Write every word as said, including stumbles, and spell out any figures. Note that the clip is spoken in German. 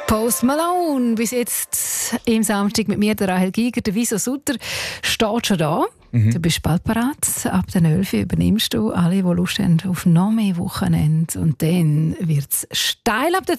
Post Malone, bis jetzt im Samstag mit mir, der Rahel Giger, der Wieso Sutter, steht schon da. Mhm. Du bist bald bereit. Ab der elf übernimmst du alle, die Lust haben auf noch mehr Wochenende. Und dann wird es steil ab der